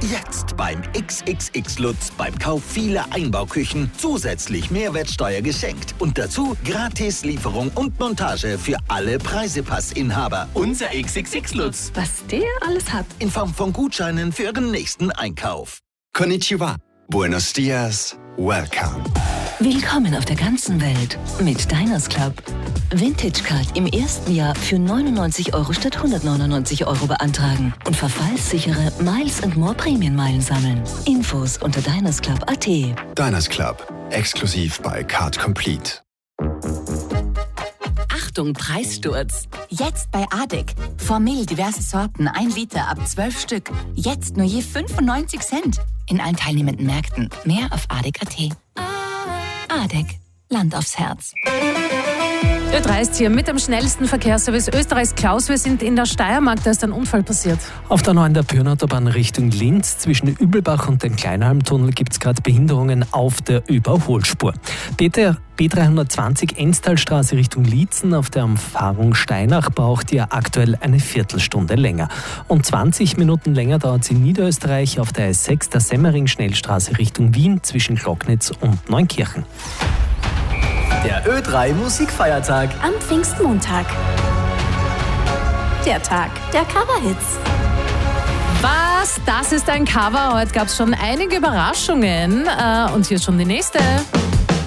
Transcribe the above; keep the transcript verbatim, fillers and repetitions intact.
Jetzt beim X X X Lutz beim Kauf vieler Einbauküchen zusätzlich Mehrwertsteuer geschenkt. Und dazu gratis Lieferung und Montage für alle Preisepassinhaber. Unser X X X Lutz. Was der alles hat. In Form von Gutscheinen für Ihren nächsten Einkauf. Konnichiwa. Buenos dias. Welcome. Willkommen auf der ganzen Welt mit Diners Club. Vintage Card im ersten Jahr für neunundneunzig Euro statt hundertneunundneunzig Euro beantragen und verfallssichere Miles and More Prämienmeilen sammeln. Infos unter dinersclub punkt at. Diners Club. Exklusiv bei Card Complete. Achtung, Preissturz. Jetzt bei Adek. Formel diverse Sorten, ein Liter ab zwölf Stück. Jetzt nur je fünfundneunzig Cent. In allen teilnehmenden Märkten. Mehr auf adek punkt at. Adek. Land aufs Herz. Ö drei ist hier mit dem schnellsten Verkehrsservice Österreichs. Klaus, wir sind in der Steiermark, da ist ein Unfall passiert. Auf der neuen der Pyrnautobahn Richtung Linz zwischen Übelbach und dem Kleinhalmtunnel gibt es gerade Behinderungen auf der Überholspur. Peter, B dreihundertzwanzig Enstalstraße Richtung Liezen auf der Umfahrung Steinach braucht ihr aktuell eine Viertelstunde länger. Und zwanzig Minuten länger dauert es in Niederösterreich auf der S sechs der Semmering-Schnellstraße Richtung Wien zwischen Glocknitz und Neunkirchen. Der Ö drei Musikfeiertag. Am Pfingstmontag. Der Tag der Coverhits. Was? Das ist ein Cover. Heute gab es schon einige Überraschungen. Und hier ist schon die nächste.